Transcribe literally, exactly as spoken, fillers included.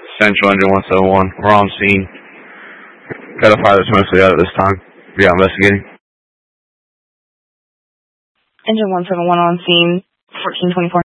Central Engine one seven one. We're on scene. Got a fire that's mostly out at this time. We are investigating. Engine one seven one on scene, fourteen twenty-four.